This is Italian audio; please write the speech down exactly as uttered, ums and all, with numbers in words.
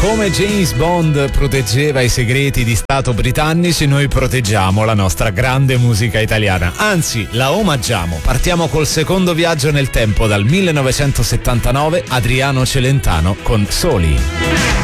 Come James Bond proteggeva i segreti di Stato britannici, noi proteggiamo la nostra grande musica italiana. Anzi, la omaggiamo. Partiamo col secondo viaggio nel tempo dal millenovecentosettantanove, Adriano Celentano con Soli.